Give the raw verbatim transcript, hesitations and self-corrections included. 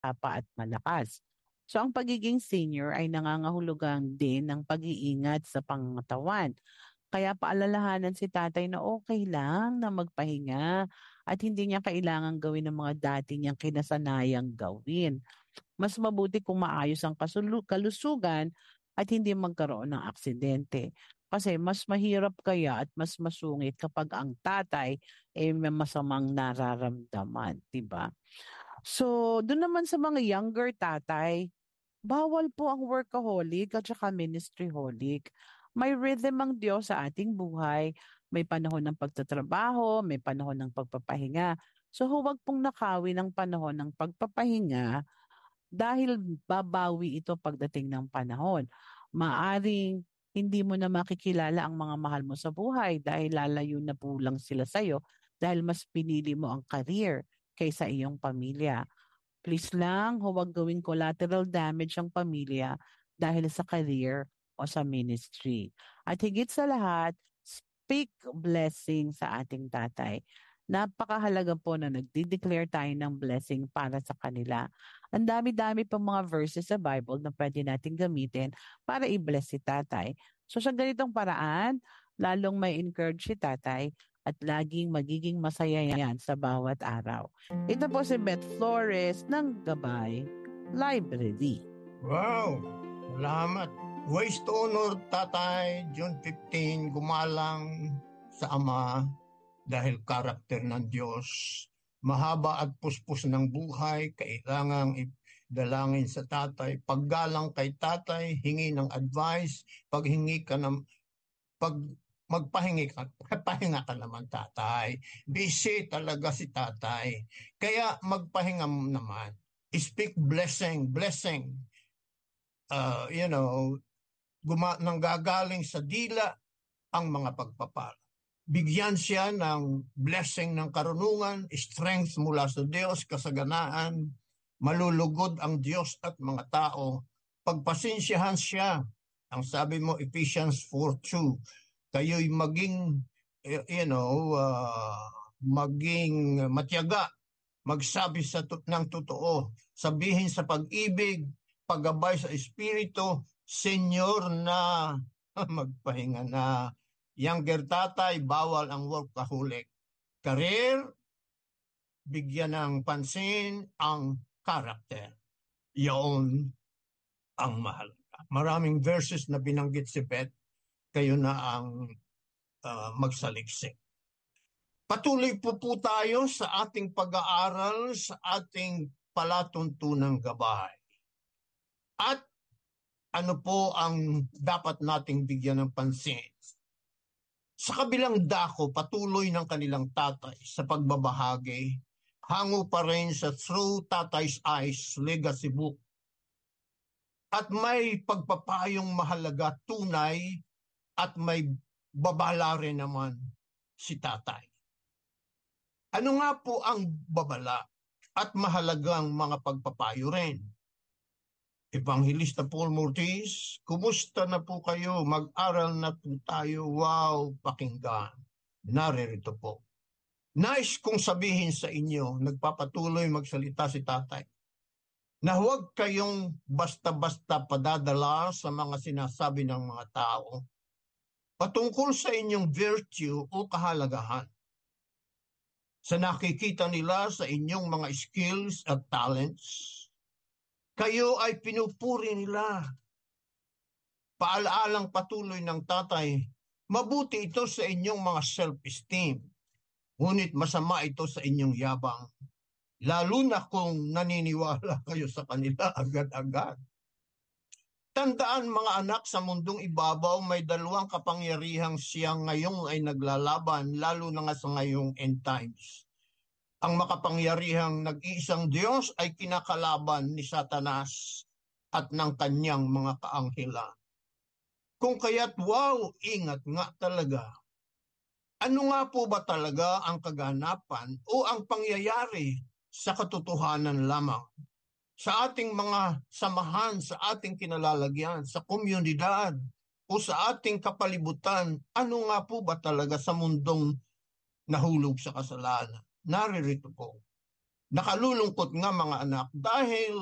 pa at malakas. So ang pagiging senior ay nangangahulugan din ng pag-iingat sa pangangatawan. Kaya paalalahanan si tatay na okay lang na magpahinga at hindi niya kailangang gawin ng mga dati niyang kinasanayang gawin. Mas mabuti kung maayos ang kasulu- kalusugan at hindi magkaroon ng aksidente. Kasi mas mahirap kaya at mas masungit kapag ang tatay ay may masamang nararamdaman, 'di ba? So, doon naman sa mga younger tatay, bawal po ang workaholic at saka ministryholic. May rhythm ang Diyos sa ating buhay. May panahon ng pagtatrabaho, may panahon ng pagpapahinga. So huwag pong nakawin ang panahon ng pagpapahinga dahil babawi ito pagdating ng panahon. Maaring hindi mo na makikilala ang mga mahal mo sa buhay dahil lalayo na po lang sila sa'yo dahil mas pinili mo ang career kaysa iyong pamilya. Please lang, huwag gawing collateral damage ang pamilya dahil sa career o sa ministry. At higit sa lahat, speak blessing sa ating tatay. Napakahalaga po na nagdi-declare tayo ng blessing para sa kanila. Ang dami-dami pang mga verses sa Bible na pwede natin gamitin para i-bless si tatay. So sa ganitong paraan, lalong may encourage si tatay at laging magiging masaya yan sa bawat araw. Ito po si Beth Flores ng Gabay Library. Wow! Salamat. Ways to honor tatay, June fifteenth, gumalang sa ama dahil karakter ng Diyos. Mahaba at puspos ng buhay, kailangang dalangin sa tatay. Paggalang kay tatay, hingi ng advice. Paghingi ka ng pag magpahingi ka, pahinga ka naman tatay. Busy talaga si tatay. Kaya magpahinga naman. Speak blessing, blessing. Uh, you know, guma nanggagaling sa dila ang mga pagpapala. Bigyan siya ng blessing ng karunungan, strength mula sa Diyos, kasaganaan, malulugod ang Diyos at mga tao. Pagpasensyahan siya. Ang sabi mo, Ephesians four two, kayo'y maging, you know, uh, maging matyaga, magsabi sa tut ng totoo, sabihin sa pag-ibig, paggabay sa espiritu, senyor na magpahinga na. Younger tatay, bawal ang workaholic. Career, bigyan ng pansin ang karakter. Yun ang mahalaga. Maraming verses na binanggit si Beth, kayo na ang uh, magsaliksik. Patuloy po po tayo sa ating pag-aaral sa ating palatuntunang gabay. At ano po ang dapat nating bigyan ng pansin? Sa kabilang dako, patuloy ng kanilang tatay sa pagbabahagi, hango pa rin sa Through Tatay's Eyes Legacy Book. At may pagpapayong mahalaga, tunay, at may babala rin naman si tatay. Ano nga po ang babala at mahalagang mga pagpapayo rin? Evangelista Paul Mortis, kumusta na po kayo? Mag-aral na po tayo. Wow, pakinggan. Naririto po. Nais kong sabihin sa inyo, nagpapatuloy magsalita si tatay, na huwag kayong basta-basta padadala sa mga sinasabi ng mga tao patungkol sa inyong virtue o kahalagahan. Sa nakikita nila sa inyong mga skills at talents, kayo ay pinupuri nila. Paalaalang patuloy ng tatay, mabuti ito sa inyong mga self-esteem, ngunit masama ito sa inyong yabang, lalo na kung naniniwala kayo sa kanila agad-agad. Tandaan mga anak, sa mundong ibabaw may dalawang kapangyarihang siyang ngayong ay naglalaban, lalo na nga sa ngayong end times. Ang makapangyarihang nag-iisang Diyos ay kinakalaban ni Satanas at ng kanyang mga kaanghelan. Kung kaya't wow, ingat nga talaga. Ano nga po ba talaga ang kaganapan o ang pangyayari sa katotohanan lamang? Sa ating mga samahan, sa ating kinalalagyan, sa komunidad o sa ating kapalibutan, ano nga po ba talaga sa mundong nahulog sa kasalanan? Naririto po. Nakalulungkot nga mga anak dahil